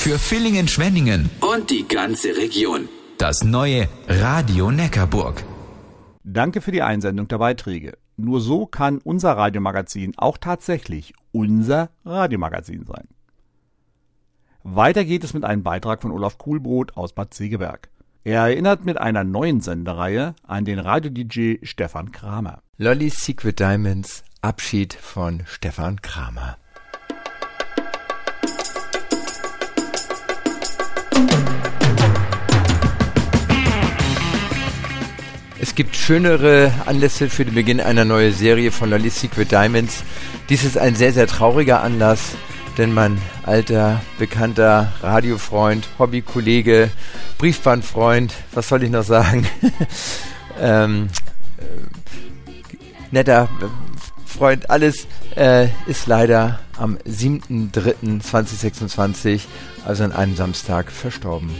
Für Villingen-Schwenningen und die ganze Region. Das neue Radio Neckarburg. Danke für die Einsendung der Beiträge. Nur so kann unser Radiomagazin auch tatsächlich unser Radiomagazin sein. Weiter geht es mit einem Beitrag von Olaf Kuhlbrot aus Bad Segeberg. Er erinnert mit einer neuen Sendereihe an den Radio-DJ Stefan Kramer. Lolly's Secret Diamonds, Abschied von Stefan Kramer. Es gibt schönere Anlässe für den Beginn einer neuen Serie von Lolly's Secret Diamonds. Dies ist ein sehr, sehr trauriger Anlass, denn mein alter, bekannter Radiofreund, Hobbykollege, Briefbandfreund, was soll ich noch sagen, netter Freund, alles, ist leider am 7.3.2026, also an einem Samstag, verstorben.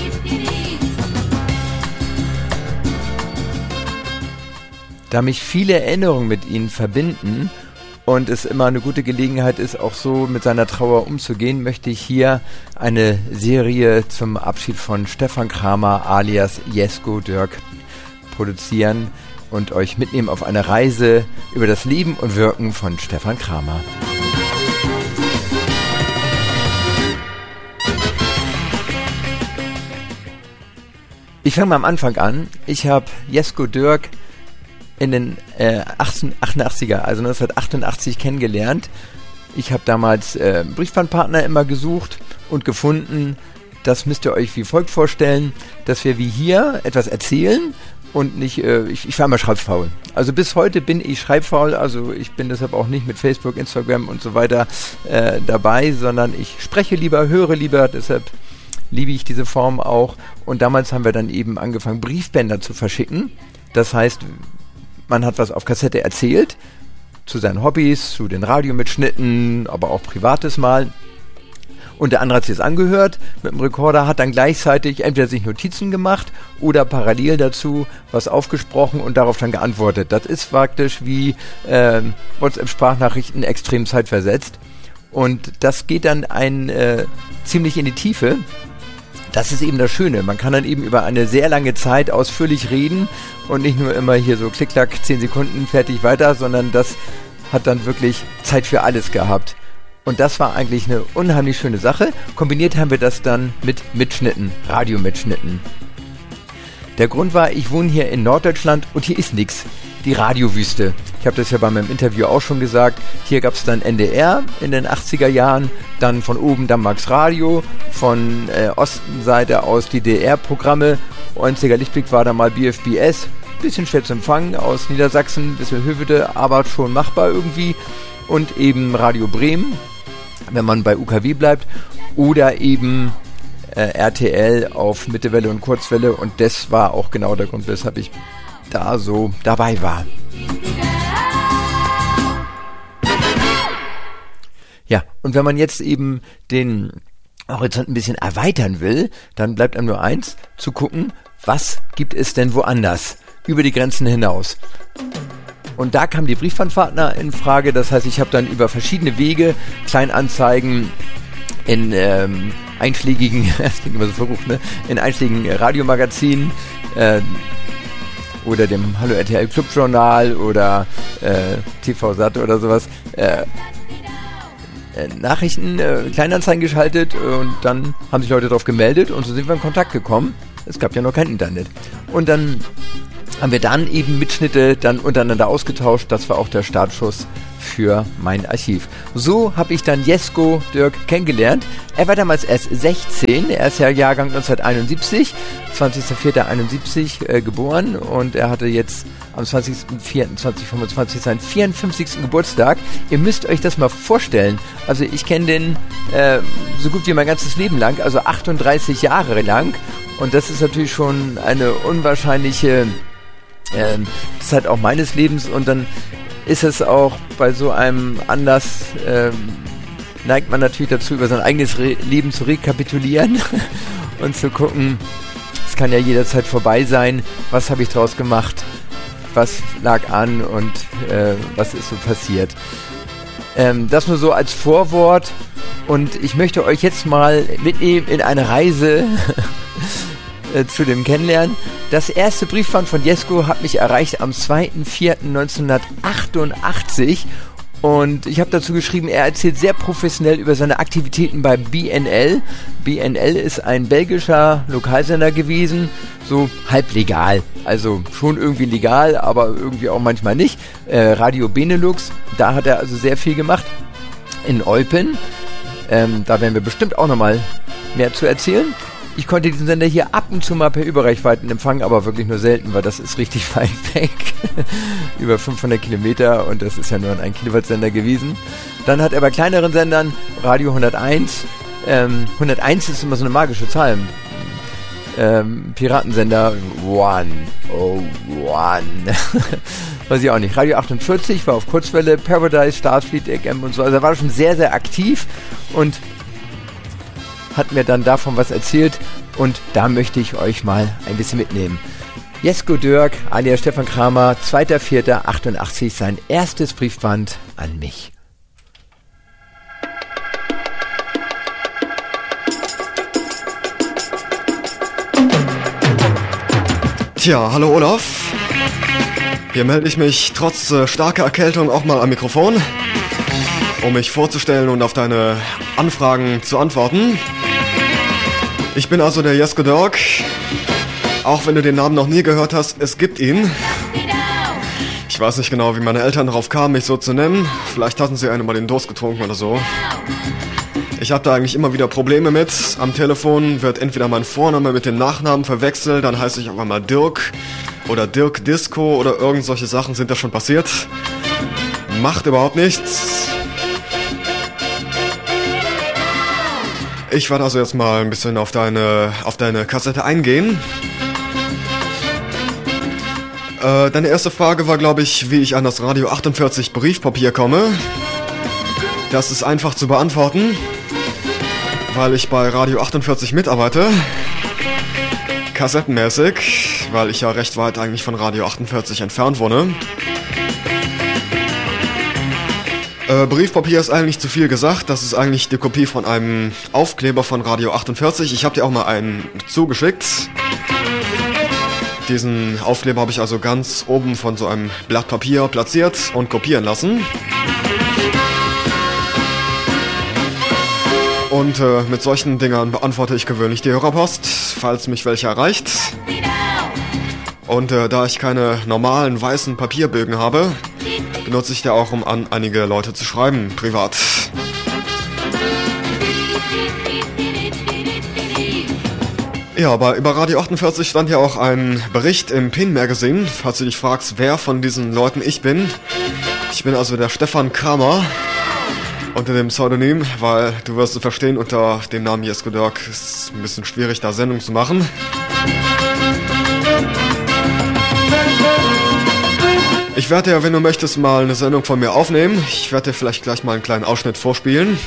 Da mich viele Erinnerungen mit ihm verbinden und es immer eine gute Gelegenheit ist, auch so mit seiner Trauer umzugehen, möchte ich hier eine Serie zum Abschied von Stefan Kramer alias Jesko Dirk produzieren und euch mitnehmen auf eine Reise über das Leben und Wirken von Stefan Kramer. Ich fange mal am Anfang an. Ich habe Jesko Dirk in den 88er, also 1988 kennengelernt. Ich habe damals Briefbandpartner immer gesucht und gefunden. Das müsst ihr euch wie folgt vorstellen, dass wir wie hier etwas erzählen und nicht, ich war immer schreibfaul. Also bis heute bin ich schreibfaul, also ich bin deshalb auch nicht mit Facebook, Instagram und so weiter dabei, sondern ich spreche lieber, höre lieber, deshalb liebe ich diese Form auch. Und damals haben wir dann eben angefangen, Briefbänder zu verschicken. Das heißt, man hat was auf Kassette erzählt, zu seinen Hobbys, zu den Radiomitschnitten, aber auch Privates mal. Und der andere hat sich das angehört mit dem Rekorder, hat dann gleichzeitig entweder sich Notizen gemacht oder parallel dazu was aufgesprochen und darauf dann geantwortet. Das ist praktisch wie WhatsApp-Sprachnachrichten extrem zeitversetzt. Und das geht dann ziemlich in die Tiefe. Das ist eben das Schöne. Man kann dann eben über eine sehr lange Zeit ausführlich reden und nicht nur immer hier so klick-klack, 10 Sekunden, fertig, weiter, sondern das hat dann wirklich Zeit für alles gehabt. Und das war eigentlich eine unheimlich schöne Sache. Kombiniert haben wir das dann mit Mitschnitten, Radiomitschnitten. Der Grund war, ich wohne hier in Norddeutschland und hier ist nichts. Die Radiowüste. Ich habe das ja bei meinem Interview auch schon gesagt. Hier gab es dann NDR in den 80er Jahren, dann von oben dann Max Radio, von Ostenseite aus die DR-Programme. Einziger Lichtblick war dann mal BFBS. Bisschen schwer zu empfangen aus Niedersachsen, bisschen Hövelte, aber schon machbar irgendwie. Und eben Radio Bremen, wenn man bei UKW bleibt. Oder eben RTL auf Mittewelle und Kurzwelle. Und das war auch genau der Grund, weshalb ich da so dabei war. Ja, und wenn man jetzt eben den Horizont ein bisschen erweitern will, dann bleibt einem nur eins, zu gucken, was gibt es denn woanders, über die Grenzen hinaus. Und da kam die Briefbandpartner in Frage, das heißt, ich habe dann über verschiedene Wege Kleinanzeigen in einschlägigen, das klingt immer so verrucht, ne? In einschlägigen Radiomagazinen, oder dem Hallo RTL Clubjournal oder TV Sat oder sowas Nachrichten, Kleinanzeigen geschaltet und dann haben sich Leute darauf gemeldet und so sind wir in Kontakt gekommen. Es gab ja noch kein Internet. Und dann haben wir dann eben Mitschnitte dann untereinander ausgetauscht. Das war auch der Startschuss für mein Archiv. So habe ich dann Jesko Dirk kennengelernt. Er war damals erst 16, er ist ja Jahrgang 1971, 20.04.71 geboren und er hatte jetzt am 20.04.2025 seinen 54. Geburtstag. Ihr müsst euch das mal vorstellen. Also ich kenne den so gut wie mein ganzes Leben lang, also 38 Jahre lang und das ist natürlich schon eine unwahrscheinliche Zeit auch meines Lebens und dann ist es auch bei so einem Anlass, neigt man natürlich dazu, über sein eigenes Leben zu rekapitulieren und zu gucken, es kann ja jederzeit vorbei sein, was habe ich draus gemacht, was lag an und was ist so passiert. Das nur so als Vorwort Und ich möchte euch jetzt mal mitnehmen in eine Reise zu dem Kennenlernen. Das erste Briefband von Jesko hat mich erreicht am 2.4.1988 und ich habe dazu geschrieben, er erzählt sehr professionell über seine Aktivitäten bei BNL. BNL ist ein belgischer Lokalsender gewesen, so halb legal, also schon irgendwie legal, aber irgendwie auch manchmal nicht. Radio Benelux, da hat er also sehr viel gemacht. In Eupen, da werden wir bestimmt auch nochmal mehr zu erzählen. Ich konnte diesen Sender hier ab und zu mal per Überreichweiten empfangen, aber wirklich nur selten, weil das ist richtig weit weg. Über 500 Kilometer und das ist ja nur ein 1 Kilowatt Sender gewesen. Dann hat er bei kleineren Sendern Radio 101. 101 ist immer so eine magische Zahl. Piratensender 101. Weiß ich auch nicht. Radio 48 war auf Kurzwelle, Paradise, Starfleet, EGM und so. Also er war schon sehr, sehr aktiv und hat mir dann davon was erzählt und da möchte ich euch mal ein bisschen mitnehmen. Jesko Dörk alias Stefan Kramer, 2.4.88, sein erstes Briefband an mich. Tja, hallo Olaf. Hier melde ich mich trotz starker Erkältung auch mal am Mikrofon, um mich vorzustellen und auf deine Anfragen zu antworten. Ich bin also der Jesko Dörk. Auch wenn du den Namen noch nie gehört hast, es gibt ihn. Ich weiß nicht genau, wie meine Eltern darauf kamen, mich so zu nennen. Vielleicht hatten sie einen mal den Durst getrunken oder so. Ich habe da eigentlich immer wieder Probleme mit. Am Telefon wird entweder mein Vorname mit dem Nachnamen verwechselt, dann heiße ich auf einmal Dirk oder Dirk Disco oder irgend solche Sachen sind da schon passiert. Macht überhaupt nichts. Ich werde also jetzt mal ein bisschen auf deine Kassette eingehen. Deine erste Frage war, glaube ich, wie ich an das Radio 48 Briefpapier komme. Das ist einfach zu beantworten, weil ich bei Radio 48 mitarbeite. Kassettenmäßig, weil ich ja recht weit eigentlich von Radio 48 entfernt wohne. Briefpapier ist eigentlich zu viel gesagt. Das ist eigentlich die Kopie von einem Aufkleber von Radio 48. Ich habe dir auch mal einen zugeschickt. Diesen Aufkleber habe ich also ganz oben von so einem Blatt Papier platziert und kopieren lassen. Und mit solchen Dingern beantworte ich gewöhnlich die Hörerpost, falls mich welche erreicht. Und da ich keine normalen weißen Papierbögen habe, benutze ich der auch, um an einige Leute zu schreiben, privat. Ja, aber über Radio 48 stand ja auch ein Bericht im PIN Magazine, falls du dich fragst, wer von diesen Leuten ich bin. Ich bin also der Stefan Kramer unter dem Pseudonym, weil du wirst es verstehen, unter dem Namen Jesko Dörk ist ein bisschen schwierig, da Sendung zu machen. Ich werde ja, wenn du möchtest, mal eine Sendung von mir aufnehmen. Ich werde dir vielleicht gleich mal einen kleinen Ausschnitt vorspielen.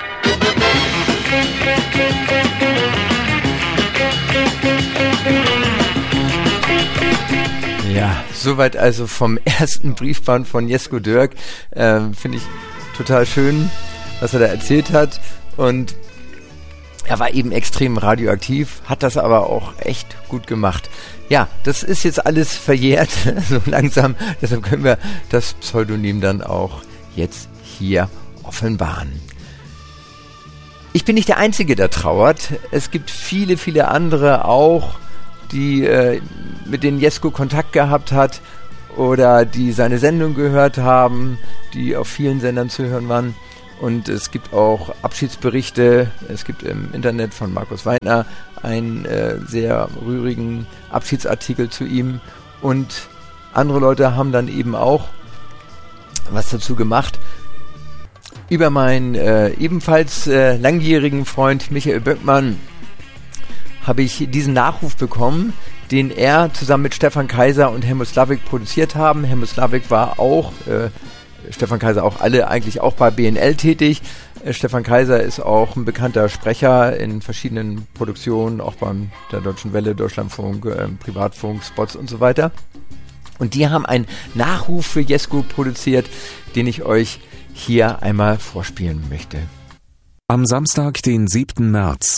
Ja, soweit also vom ersten Briefband von Jesko Dörk. Finde ich total schön, was er da erzählt hat. Und er war eben extrem radioaktiv, hat das aber auch echt gut gemacht. Ja, das ist jetzt alles verjährt, so langsam. Deshalb können wir das Pseudonym dann auch jetzt hier offenbaren. Ich bin nicht der Einzige, der trauert. Es gibt viele, viele andere auch, die mit denen Jesko Kontakt gehabt hat oder die seine Sendung gehört haben, die auf vielen Sendern zu hören waren. Und es gibt auch Abschiedsberichte. Es gibt im Internet von Markus Weidner einen sehr rührigen Abschiedsartikel zu ihm. Und andere Leute haben dann eben auch was dazu gemacht. Über meinen ebenfalls langjährigen Freund Michael Böckmann habe ich diesen Nachruf bekommen, den er zusammen mit Stefan Kaiser und Helmut Slavik produziert haben. Helmut Slavik war auch, Stefan Kaiser auch, alle eigentlich auch bei BNL tätig. Stefan Kaiser ist auch ein bekannter Sprecher in verschiedenen Produktionen, auch beim der Deutschen Welle, Deutschlandfunk, Privatfunk, Spots und so weiter. Und die haben einen Nachruf für Jesko produziert, den ich euch hier einmal vorspielen möchte. Am Samstag, den 7. März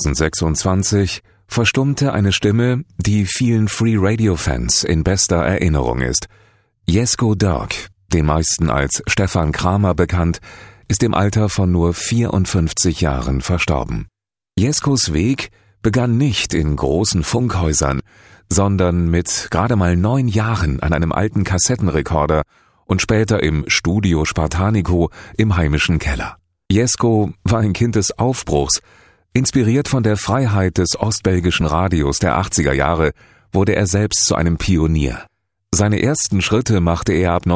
2026, verstummte eine Stimme, die vielen Free-Radio-Fans in bester Erinnerung ist. Jesko Dirk, den meisten als Stefan Kramer bekannt, ist im Alter von nur 54 Jahren verstorben. Jeskos Weg begann nicht in großen Funkhäusern, sondern mit gerade mal 9 Jahren an einem alten Kassettenrekorder und später im Studio Spartanico im heimischen Keller. Jesko war ein Kind des Aufbruchs. Inspiriert von der Freiheit des ostbelgischen Radios der 80er Jahre wurde er selbst zu einem Pionier. Seine ersten Schritte machte er ab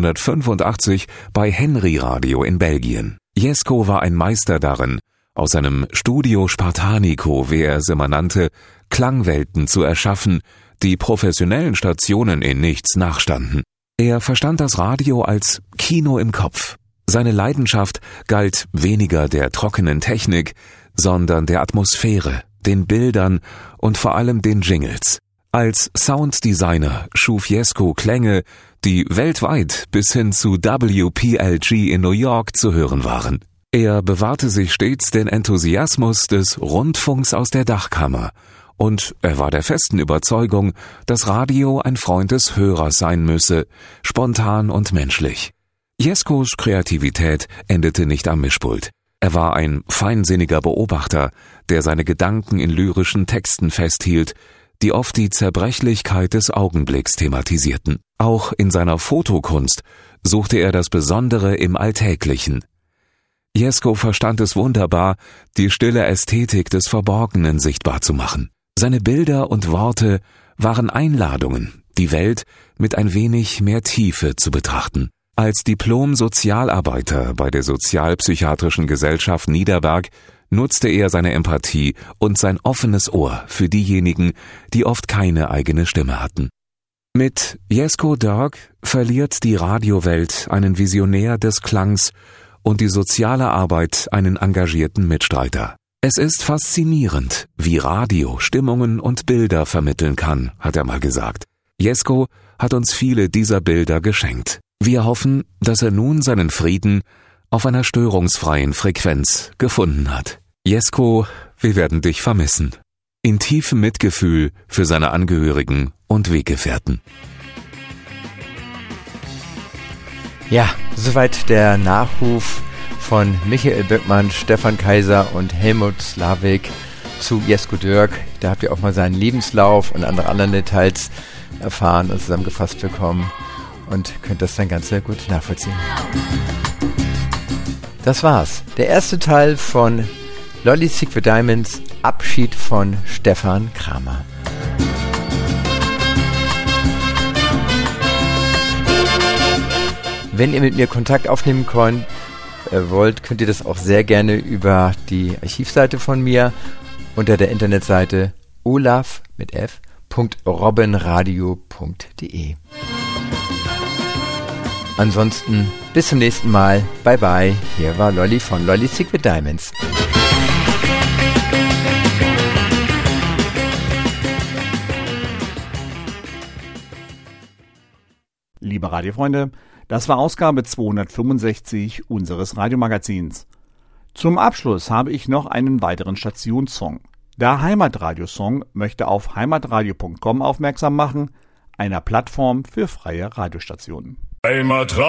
1985 bei Henry Radio in Belgien. Jesko war ein Meister darin, aus seinem Studio Spartanico, wie er es immer nannte, Klangwelten zu erschaffen, die professionellen Stationen in nichts nachstanden. Er verstand das Radio als Kino im Kopf. Seine Leidenschaft galt weniger der trockenen Technik, sondern der Atmosphäre, den Bildern und vor allem den Jingles. Als Sounddesigner schuf Jesko Klänge, die weltweit bis hin zu WPLG in New York zu hören waren. Er bewahrte sich stets den Enthusiasmus des Rundfunks aus der Dachkammer und er war der festen Überzeugung, dass Radio ein Freund des Hörers sein müsse, spontan und menschlich. Jeskos Kreativität endete nicht am Mischpult. Er war ein feinsinniger Beobachter, der seine Gedanken in lyrischen Texten festhielt, die oft die Zerbrechlichkeit des Augenblicks thematisierten. Auch in seiner Fotokunst suchte er das Besondere im Alltäglichen. Jesko verstand es wunderbar, die stille Ästhetik des Verborgenen sichtbar zu machen. Seine Bilder und Worte waren Einladungen, die Welt mit ein wenig mehr Tiefe zu betrachten. Als Diplom-Sozialarbeiter bei der Sozialpsychiatrischen Gesellschaft Niederberg nutzte er seine Empathie und sein offenes Ohr für diejenigen, die oft keine eigene Stimme hatten. Mit Jesko Dirk verliert die Radiowelt einen Visionär des Klangs und die soziale Arbeit einen engagierten Mitstreiter. Es ist faszinierend, wie Radio Stimmungen und Bilder vermitteln kann, hat er mal gesagt. Jesko hat uns viele dieser Bilder geschenkt. Wir hoffen, dass er nun seinen Frieden auf einer störungsfreien Frequenz gefunden hat. Jesko, wir werden dich vermissen. In tiefem Mitgefühl für seine Angehörigen und Weggefährten. Ja, soweit der Nachruf von Michael Böckmann, Stefan Kaiser und Helmut Slavik zu Jesko Dirk. Da habt ihr auch mal seinen Lebenslauf und andere Details erfahren und zusammengefasst bekommen und könnt das dann ganz sehr gut nachvollziehen. Das war's. Der erste Teil von Lolly Secret Diamonds, Abschied von Stefan Kramer. Wenn ihr mit mir Kontakt aufnehmen wollt, könnt ihr das auch sehr gerne über die Archivseite von mir unter der Internetseite olaf.robbenradio.de. Ansonsten bis zum nächsten Mal. Bye bye. Hier war Lolly von Lolly Secret Diamonds. Liebe Radiofreunde, das war Ausgabe 265 unseres Radiomagazins. Zum Abschluss habe ich noch einen weiteren Stationssong. Der Heimatradiosong möchte auf heimatradio.com aufmerksam machen, einer Plattform für freie Radiostationen.